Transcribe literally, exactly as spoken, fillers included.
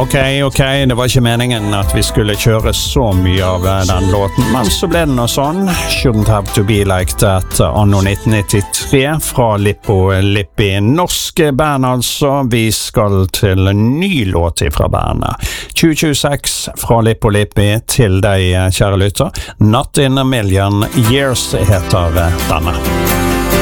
Ok, ok, det var ikke meningen at vi skulle kjøre så mye av den låten, men så ble det noe sånn. Shouldn't have to be like that, anno nitten nittitre, fra Lippo Lippi. Norske band altså, vi skal til en ny låt fra bandet. tjue tjueseks fra Lippo Lippi til deg, kjære lytter. Not in a million years heter denne.